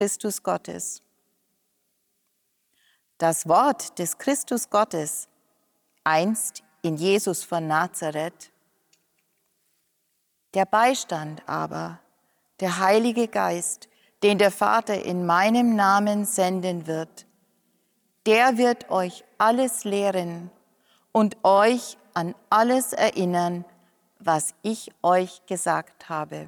Christus Gottes. Das Wort des Christus Gottes, einst in Jesus von Nazareth, der Beistand aber, der Heilige Geist, den der Vater in meinem Namen senden wird, der wird euch alles lehren und euch an alles erinnern, was ich euch gesagt habe.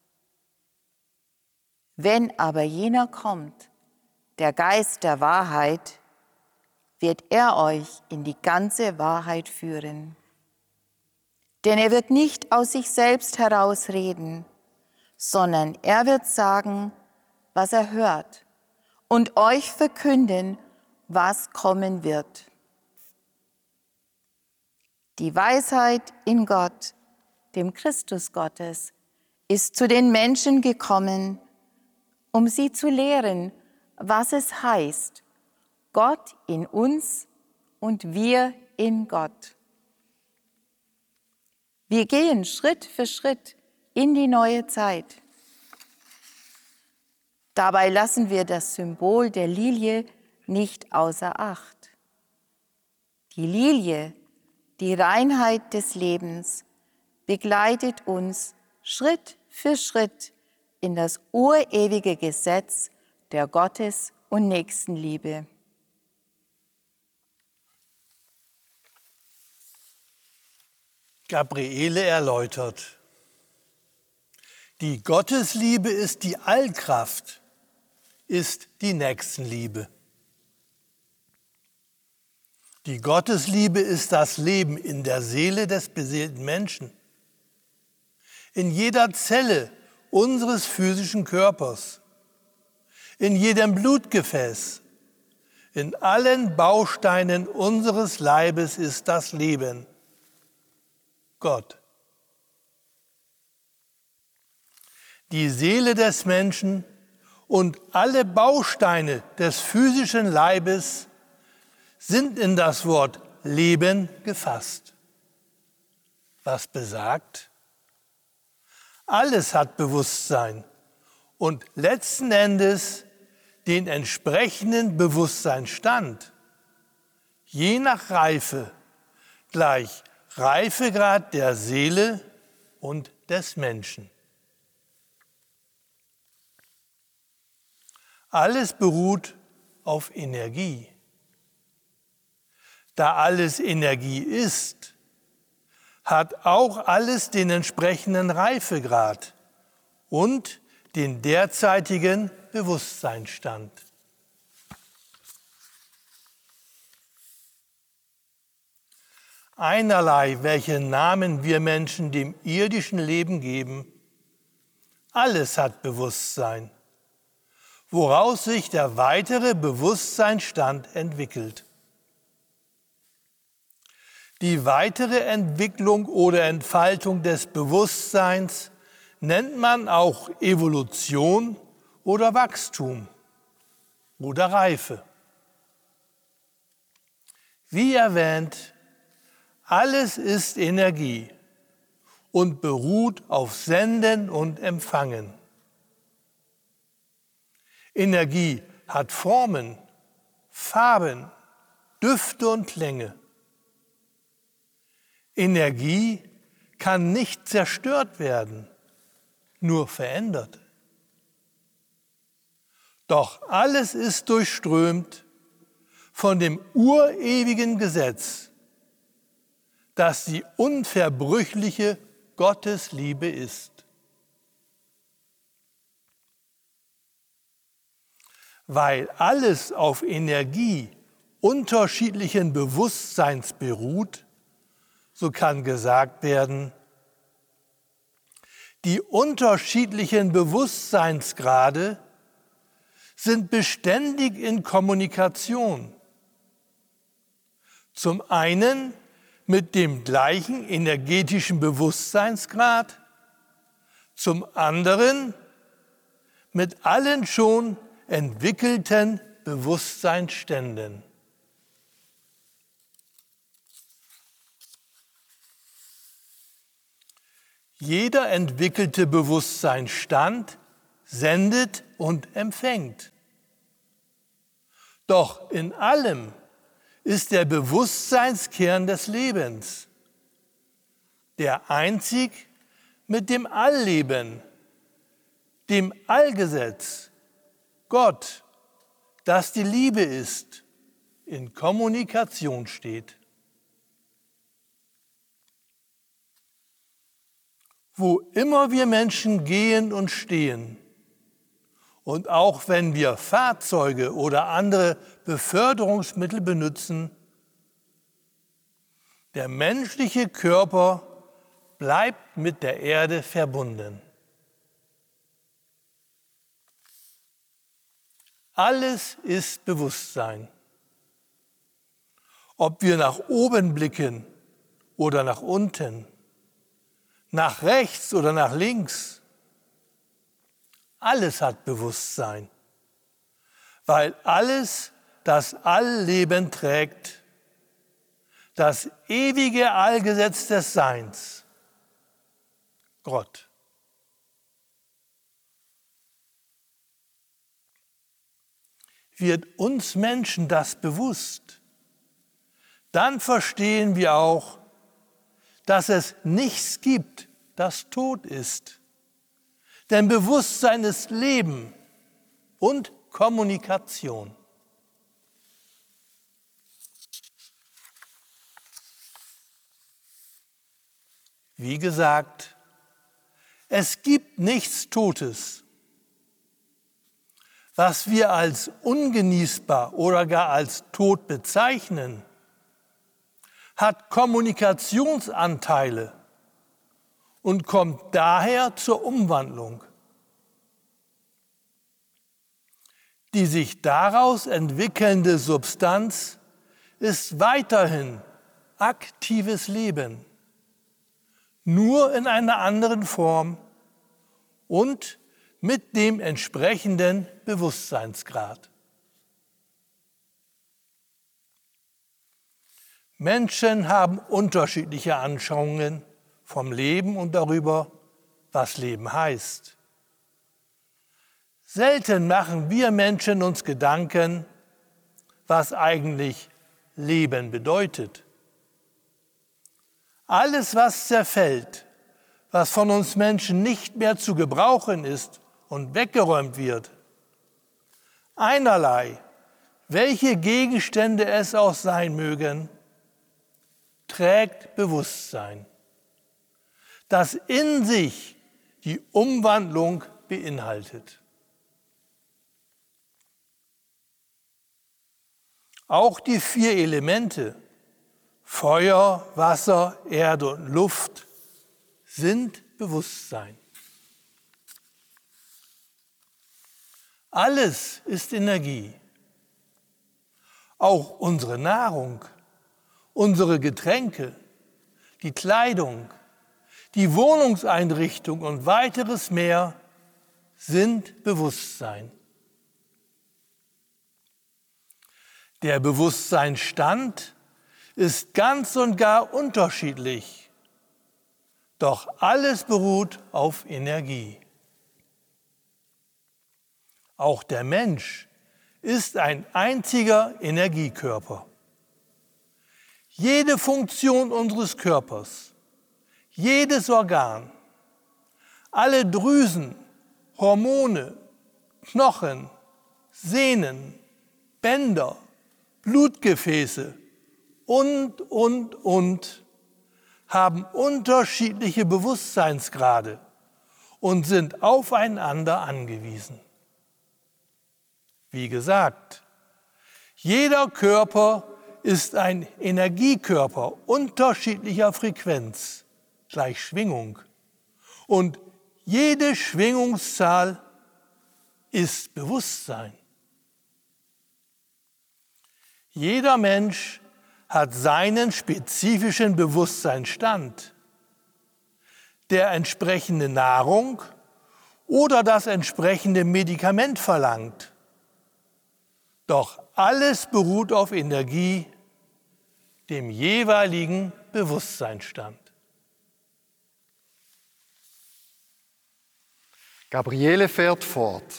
Wenn aber jener kommt, der Geist der Wahrheit, wird er euch in die ganze Wahrheit führen. Denn er wird nicht aus sich selbst herausreden, sondern er wird sagen, was er hört, und euch verkünden, was kommen wird. Die Weisheit in Gott, dem Christus Gottes, ist zu den Menschen gekommen, um sie zu lehren, was es heißt, Gott in uns und wir in Gott. Wir gehen Schritt für Schritt in die neue Zeit. Dabei lassen wir das Symbol der Lilie nicht außer Acht. Die Lilie, die Reinheit des Lebens, begleitet uns Schritt für Schritt in das urewige Gesetz der Gottes- und Nächstenliebe. Gabriele erläutert: Die Gottesliebe ist die Allkraft, ist die Nächstenliebe. Die Gottesliebe ist das Leben in der Seele des beseelten Menschen. In jeder Zelle unseres physischen Körpers, in jedem Blutgefäß, in allen Bausteinen unseres Leibes ist das Leben, Gott. Die Seele des Menschen und alle Bausteine des physischen Leibes sind in das Wort Leben gefasst. Was besagt? Alles hat Bewusstsein und letzten Endes den entsprechenden Bewusstseinsstand, je nach Reife, gleich Reifegrad der Seele und des Menschen. Alles beruht auf Energie. Da alles Energie ist, hat auch alles den entsprechenden Reifegrad und den derzeitigen Bewusstseinsstand. Einerlei, welchen Namen wir Menschen dem irdischen Leben geben, alles hat Bewusstsein, woraus sich der weitere Bewusstseinsstand entwickelt. Die weitere Entwicklung oder Entfaltung des Bewusstseins nennt man auch Evolution oder Wachstum oder Reife. Wie erwähnt, alles ist Energie und beruht auf Senden und Empfangen. Energie hat Formen, Farben, Düfte und Klänge. Energie kann nicht zerstört werden, nur verändert. Doch alles ist durchströmt von dem urewigen Gesetz, das die unverbrüchliche Gottesliebe ist. Weil alles auf Energie unterschiedlichen Bewusstseins beruht, so kann gesagt werden, die unterschiedlichen Bewusstseinsgrade sind beständig in Kommunikation. Zum einen mit dem gleichen energetischen Bewusstseinsgrad, zum anderen mit allen schon entwickelten Bewusstseinsständen. Jeder entwickelte Bewusstseinsstand sendet und empfängt. Doch in allem ist der Bewusstseinskern des Lebens, der einzig mit dem Allleben, dem Allgesetz, Gott, das die Liebe ist, in Kommunikation steht. Wo immer wir Menschen gehen und stehen, und auch wenn wir Fahrzeuge oder andere Beförderungsmittel benutzen, der menschliche Körper bleibt mit der Erde verbunden. Alles ist Bewusstsein. Ob wir nach oben blicken oder nach unten, nach rechts oder nach links, alles hat Bewusstsein, weil alles das Allleben trägt, das ewige Allgesetz des Seins, Gott. Wird uns Menschen das bewusst, dann verstehen wir auch, dass es nichts gibt, das tot ist. Denn Bewusstsein ist Leben und Kommunikation. Wie gesagt, es gibt nichts Totes. Was wir als ungenießbar oder gar als tot bezeichnen, hat Kommunikationsanteile und kommt daher zur Umwandlung. Die sich daraus entwickelnde Substanz ist weiterhin aktives Leben, nur in einer anderen Form und mit dem entsprechenden Bewusstseinsgrad. Menschen haben unterschiedliche Anschauungen vom Leben und darüber, was Leben heißt. Selten machen wir Menschen uns Gedanken, was eigentlich Leben bedeutet. Alles, was zerfällt, was von uns Menschen nicht mehr zu gebrauchen ist und weggeräumt wird, einerlei, welche Gegenstände es auch sein mögen, trägt Bewusstsein, das in sich die Umwandlung beinhaltet. Auch die 4 Elemente, Feuer, Wasser, Erde und Luft, sind Bewusstsein. Alles ist Energie. Auch unsere Nahrung, unsere Getränke, die Kleidung, die Wohnungseinrichtung und weiteres mehr sind Bewusstsein. Der Bewusstseinsstand ist ganz und gar unterschiedlich, doch alles beruht auf Energie. Auch der Mensch ist ein einziger Energiekörper. Jede Funktion unseres Körpers, jedes Organ, alle Drüsen, Hormone, Knochen, Sehnen, Bänder, Blutgefäße und haben unterschiedliche Bewusstseinsgrade und sind aufeinander angewiesen. Wie gesagt, jeder Körper ist ein Energiekörper unterschiedlicher Frequenz, gleich Schwingung. Und jede Schwingungszahl ist Bewusstsein. Jeder Mensch hat seinen spezifischen Bewusstseinsstand, der entsprechende Nahrung oder das entsprechende Medikament verlangt. Doch alles beruht auf Energie, dem jeweiligen Bewusstseinsstand. Gabriele fährt fort.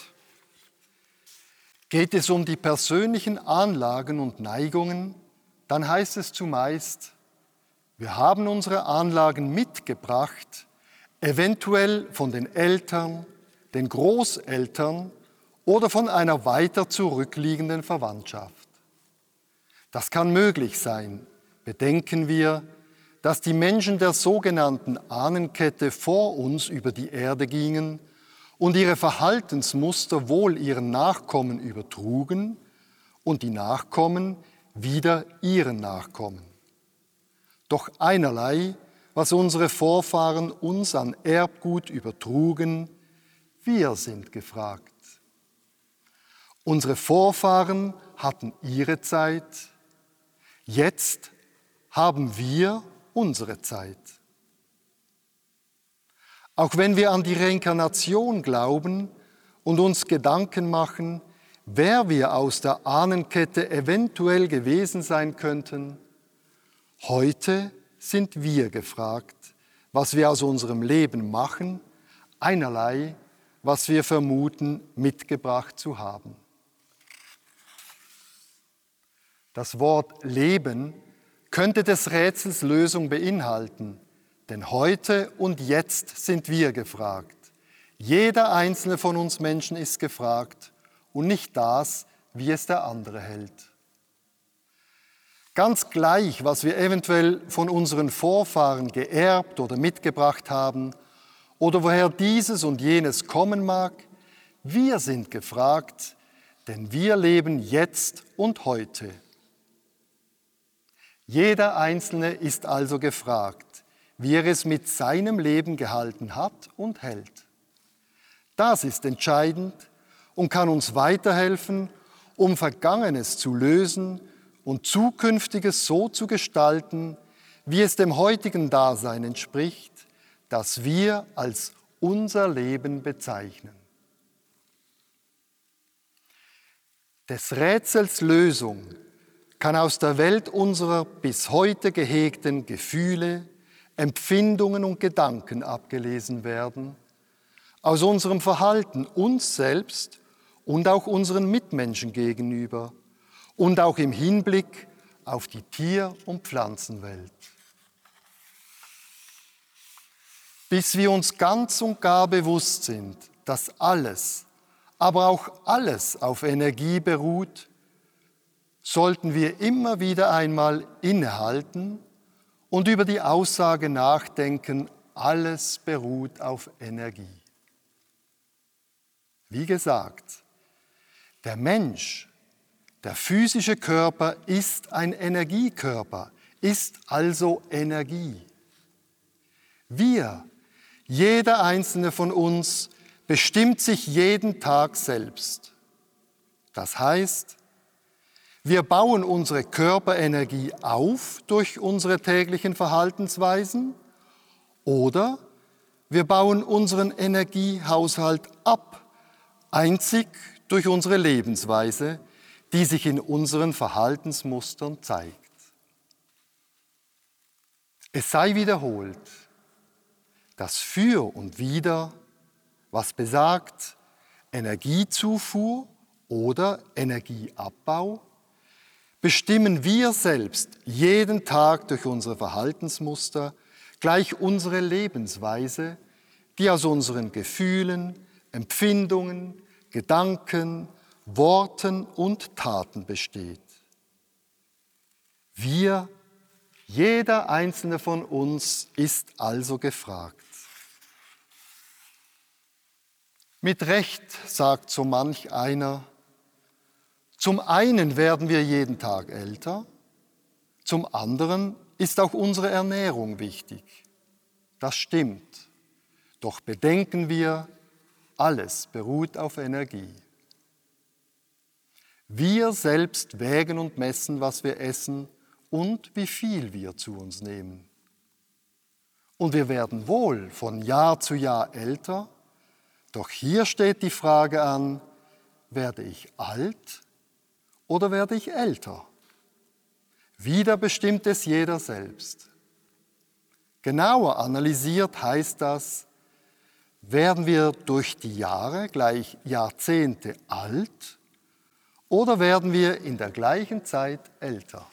Geht es um die persönlichen Anlagen und Neigungen, dann heißt es zumeist, wir haben unsere Anlagen mitgebracht, eventuell von den Eltern, den Großeltern oder von einer weiter zurückliegenden Verwandtschaft. Das kann möglich sein, bedenken wir, dass die Menschen der sogenannten Ahnenkette vor uns über die Erde gingen und ihre Verhaltensmuster wohl ihren Nachkommen übertrugen und die Nachkommen wieder ihren Nachkommen. Doch einerlei, was unsere Vorfahren uns an Erbgut übertrugen, wir sind gefragt. Unsere Vorfahren hatten ihre Zeit, jetzt haben wir unsere Zeit. Auch wenn wir an die Reinkarnation glauben und uns Gedanken machen, wer wir aus der Ahnenkette eventuell gewesen sein könnten, heute sind wir gefragt, was wir aus unserem Leben machen, einerlei, was wir vermuten, mitgebracht zu haben. Das Wort Leben könnte des Rätsels Lösung beinhalten, denn heute und jetzt sind wir gefragt. Jeder einzelne von uns Menschen ist gefragt und nicht das, wie es der andere hält. Ganz gleich, was wir eventuell von unseren Vorfahren geerbt oder mitgebracht haben oder woher dieses und jenes kommen mag, wir sind gefragt, denn wir leben jetzt und heute. Jeder Einzelne ist also gefragt, wie er es mit seinem Leben gehalten hat und hält. Das ist entscheidend und kann uns weiterhelfen, um Vergangenes zu lösen und Zukünftiges so zu gestalten, wie es dem heutigen Dasein entspricht, das wir als unser Leben bezeichnen. Des Rätsels Lösung kann aus der Welt unserer bis heute gehegten Gefühle, Empfindungen und Gedanken abgelesen werden, aus unserem Verhalten uns selbst und auch unseren Mitmenschen gegenüber und auch im Hinblick auf die Tier- und Pflanzenwelt. Bis wir uns ganz und gar bewusst sind, dass alles, aber auch alles auf Energie beruht, sollten wir immer wieder einmal innehalten und über die Aussage nachdenken, alles beruht auf Energie. Wie gesagt, der Mensch, der physische Körper ist ein Energiekörper, ist also Energie. Wir, jeder einzelne von uns, bestimmt sich jeden Tag selbst. Das heißt, wir bauen unsere Körperenergie auf durch unsere täglichen Verhaltensweisen oder wir bauen unseren Energiehaushalt ab, einzig durch unsere Lebensweise, die sich in unseren Verhaltensmustern zeigt. Es sei wiederholt, das Für und Wider, was besagt Energiezufuhr oder Energieabbau, bestimmen wir selbst jeden Tag durch unsere Verhaltensmuster, gleich unsere Lebensweise, die aus unseren Gefühlen, Empfindungen, Gedanken, Worten und Taten besteht. Wir, jeder einzelne von uns, ist also gefragt. Mit Recht sagt so manch einer, zum einen werden wir jeden Tag älter, zum anderen ist auch unsere Ernährung wichtig. Das stimmt. Doch bedenken wir, alles beruht auf Energie. Wir selbst wägen und messen, was wir essen und wie viel wir zu uns nehmen. Und wir werden wohl von Jahr zu Jahr älter, doch hier steht die Frage an, werde ich alt oder werde ich älter? Wieder bestimmt es jeder selbst. Genauer analysiert heißt das, Werden wir durch die Jahre gleich Jahrzehnte alt oder werden wir in der gleichen Zeit älter?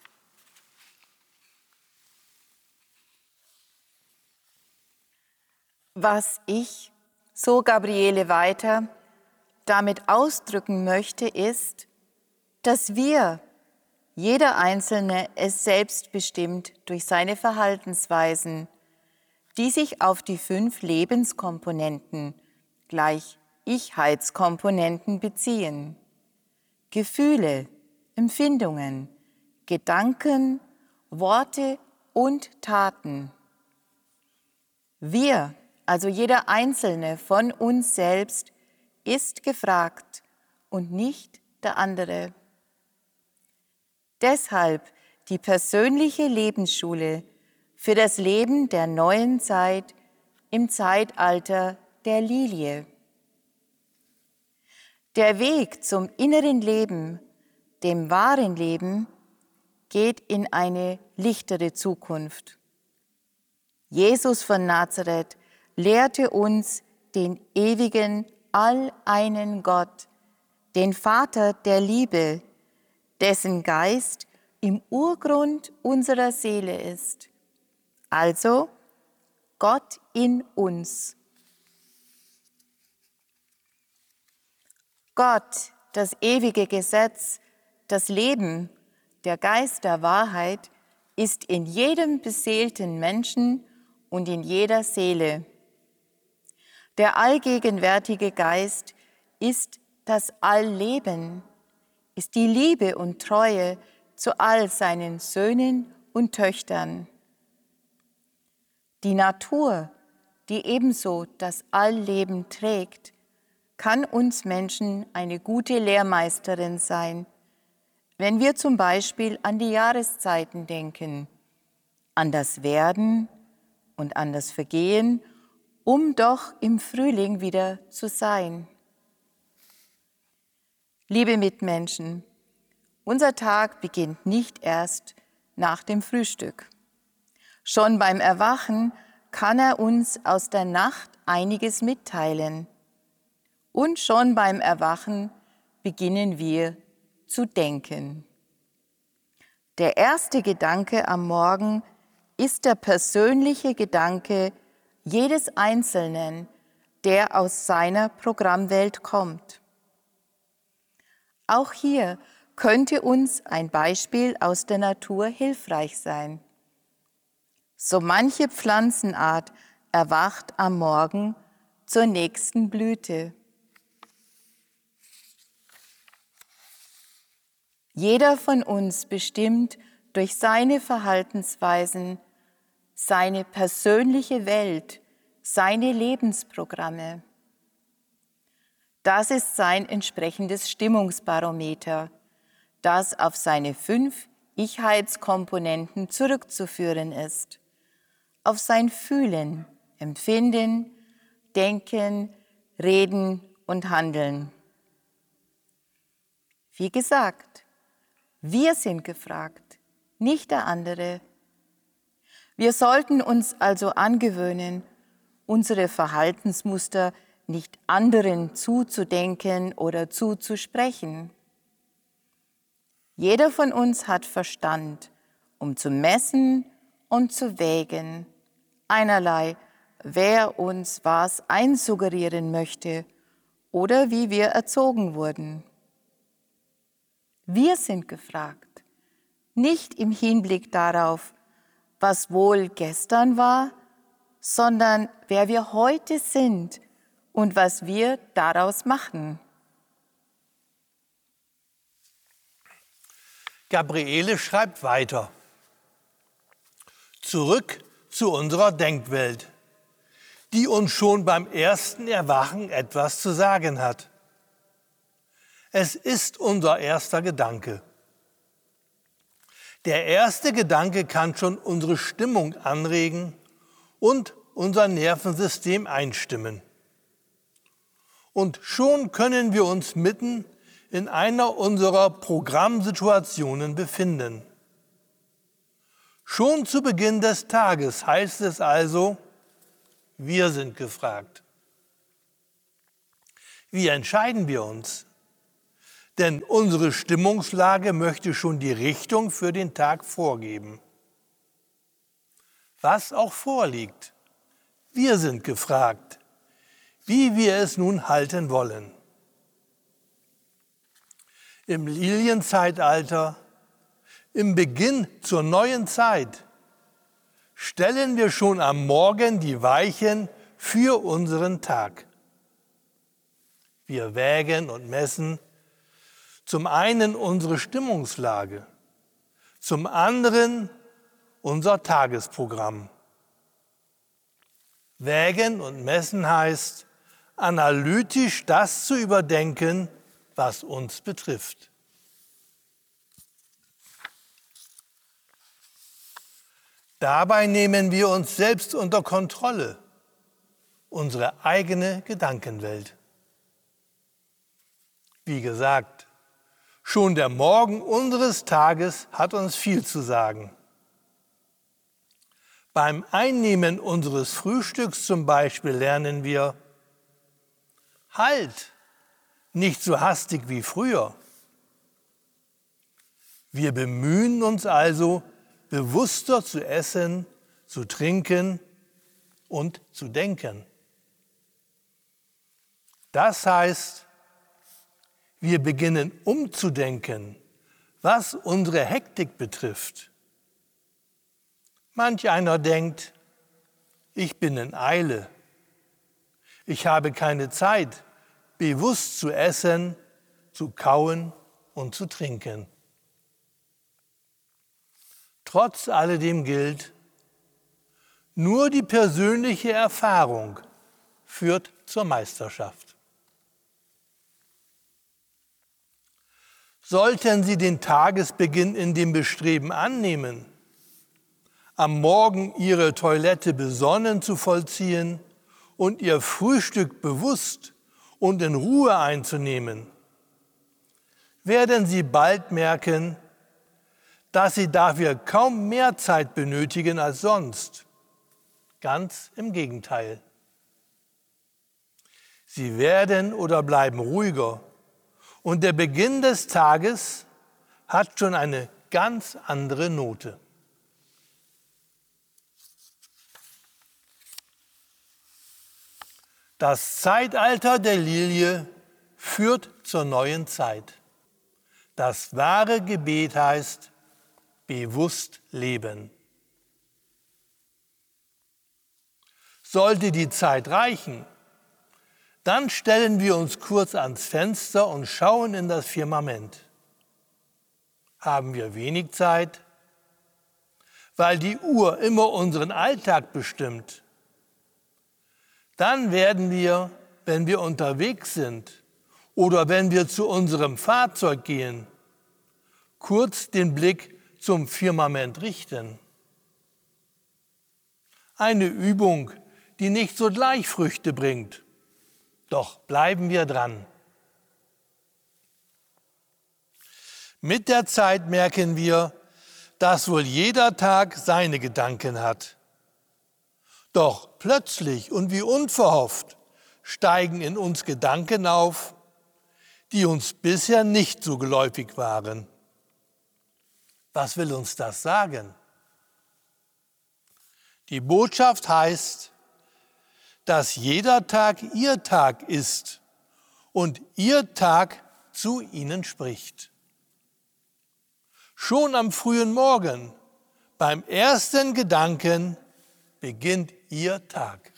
Was ich, so Gabriele weiter, damit ausdrücken möchte, ist, dass wir, jeder Einzelne, es selbst bestimmt durch seine Verhaltensweisen, die sich auf die 5 Lebenskomponenten, gleich Ichheitskomponenten, beziehen. Gefühle, Empfindungen, Gedanken, Worte und Taten. Wir, also jeder Einzelne von uns selbst, ist gefragt und nicht der andere. Deshalb die persönliche Lebensschule für das Leben der neuen Zeit im Zeitalter der Lilie. Der Weg zum inneren Leben, dem wahren Leben, geht in eine lichtere Zukunft. Jesus von Nazareth lehrte uns den ewigen, alleinen Gott, den Vater der Liebe, dessen Geist im Urgrund unserer Seele ist. Also Gott in uns. Gott, das ewige Gesetz, das Leben, der Geist der Wahrheit, ist in jedem beseelten Menschen und in jeder Seele. Der allgegenwärtige Geist ist das Allleben, ist die Liebe und Treue zu all seinen Söhnen und Töchtern. Die Natur, die ebenso das Allleben trägt, kann uns Menschen eine gute Lehrmeisterin sein, wenn wir zum Beispiel an die Jahreszeiten denken, an das Werden und an das Vergehen, um doch im Frühling wieder zu sein. Liebe Mitmenschen, unser Tag beginnt nicht erst nach dem Frühstück. Schon beim Erwachen kann er uns aus der Nacht einiges mitteilen. Und schon beim Erwachen beginnen wir zu denken. Der erste Gedanke am Morgen ist der persönliche Gedanke jedes Einzelnen, der aus seiner Programmwelt kommt. Auch hier könnte uns ein Beispiel aus der Natur hilfreich sein. So manche Pflanzenart erwacht am Morgen zur nächsten Blüte. Jeder von uns bestimmt durch seine Verhaltensweisen seine persönliche Welt, seine Lebensprogramme. Das ist sein entsprechendes Stimmungsbarometer, das auf seine 5 Ichheitskomponenten zurückzuführen ist, auf sein Fühlen, Empfinden, Denken, Reden und Handeln. Wie gesagt, wir sind gefragt, nicht der andere. Wir sollten uns also angewöhnen, unsere Verhaltensmuster nicht anderen zuzudenken oder zuzusprechen. Jeder von uns hat Verstand, um zu messen und zu wägen, einerlei, wer uns was einsuggerieren möchte oder wie wir erzogen wurden. Wir sind gefragt, nicht im Hinblick darauf, was wohl gestern war, sondern wer wir heute sind und was wir daraus machen. Gabriele schreibt weiter. Zurück zu unserer Denkwelt, die uns schon beim ersten Erwachen etwas zu sagen hat. Es ist unser erster Gedanke. Der erste Gedanke kann schon unsere Stimmung anregen und unser Nervensystem einstimmen. Und schon können wir uns mitten in einer unserer Programmsituationen befinden. Schon zu Beginn des Tages heißt es also, wir sind gefragt. Wie entscheiden wir uns? Denn unsere Stimmungslage möchte schon die Richtung für den Tag vorgeben. Was auch vorliegt, wir sind gefragt, wie wir es nun halten wollen. Im Lilienzeitalter, im Beginn zur neuen Zeit, stellen wir schon am Morgen die Weichen für unseren Tag. Wir wägen und messen zum einen unsere Stimmungslage, zum anderen unser Tagesprogramm. Wägen und messen heißt, analytisch das zu überdenken, was uns betrifft. Dabei nehmen wir uns selbst unter Kontrolle, unsere eigene Gedankenwelt. Wie gesagt, schon der Morgen unseres Tages hat uns viel zu sagen. Beim Einnehmen unseres Frühstücks zum Beispiel lernen wir, halt, nicht so hastig wie früher. Wir bemühen uns also, bewusster zu essen, zu trinken und zu denken. Das heißt, wir beginnen umzudenken, was unsere Hektik betrifft. Manch einer denkt, ich bin in Eile. Ich habe keine Zeit, bewusst zu essen, zu kauen und zu trinken. Trotz alledem gilt, nur die persönliche Erfahrung führt zur Meisterschaft. Sollten Sie den Tagesbeginn in dem Bestreben annehmen, am Morgen Ihre Toilette besonnen zu vollziehen und Ihr Frühstück bewusst und in Ruhe einzunehmen, werden Sie bald merken, dass Sie dafür kaum mehr Zeit benötigen als sonst. Ganz im Gegenteil. Sie werden oder bleiben ruhiger und der Beginn des Tages hat schon eine ganz andere Note. Das Zeitalter der Lilie führt zur neuen Zeit. Das wahre Gebet heißt, bewusst leben. Sollte die Zeit reichen, dann stellen wir uns kurz ans Fenster und schauen in das Firmament. Haben wir wenig Zeit, weil die Uhr immer unseren Alltag bestimmt, dann werden wir, wenn wir unterwegs sind oder wenn wir zu unserem Fahrzeug gehen, kurz den Blick zum Firmament richten. Eine Übung, die nicht sogleich Früchte bringt, doch bleiben wir dran. Mit der Zeit merken wir, dass wohl jeder Tag seine Gedanken hat. Doch plötzlich und wie unverhofft steigen in uns Gedanken auf, die uns bisher nicht so geläufig waren. Was will uns das sagen? Die Botschaft heißt, dass jeder Tag Ihr Tag ist und Ihr Tag zu Ihnen spricht. Schon am frühen Morgen, beim ersten Gedanken, beginnt Ihr Tag.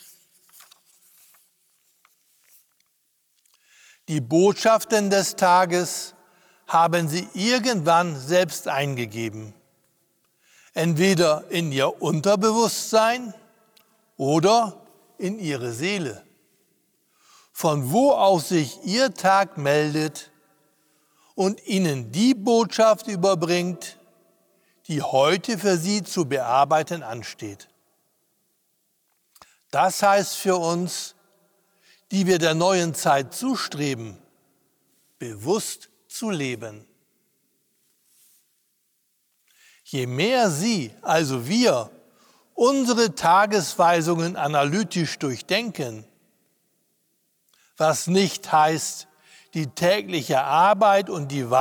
Die Botschaften des Tages haben Sie irgendwann selbst eingegeben. Entweder in Ihr Unterbewusstsein oder in Ihre Seele. Von wo aus sich Ihr Tag meldet und Ihnen die Botschaft überbringt, die heute für Sie zu bearbeiten ansteht. Das heißt für uns, die wir der neuen Zeit zustreben, bewusst zu leben. Je mehr Sie, also wir, unsere Tagesweisungen analytisch durchdenken, was nicht heißt, die tägliche Arbeit und die